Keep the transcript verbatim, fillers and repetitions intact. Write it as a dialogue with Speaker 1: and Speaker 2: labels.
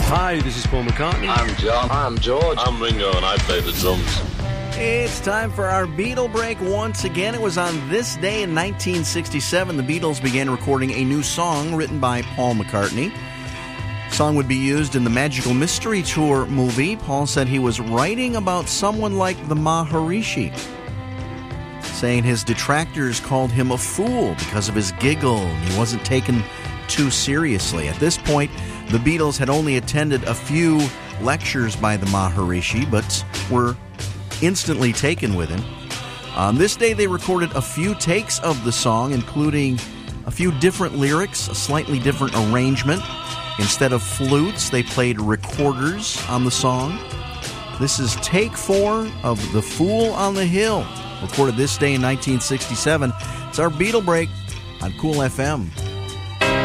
Speaker 1: Hi, this is Paul McCartney.
Speaker 2: I'm John.
Speaker 3: I'm George.
Speaker 4: I'm Ringo, and I play the drums.
Speaker 5: It's time for our Beatle break once again. It was on this day in nineteen sixty-seven the Beatles began recording a new song written by Paul McCartney. The song would be used in the Magical Mystery Tour movie. Paul said he was writing about someone like the Maharishi, saying his detractors called him a fool because of his giggle and he wasn't taken too seriously. At this point, the Beatles had only attended a few lectures by the Maharishi, but were instantly taken with him. On this day, they recorded a few takes of the song, including a few different lyrics, a slightly different arrangement. Instead of flutes, they played recorders on the song. This is take four of The Fool on the Hill, recorded this day in nineteen sixty-seven. It's our Beatle break on Cool F M.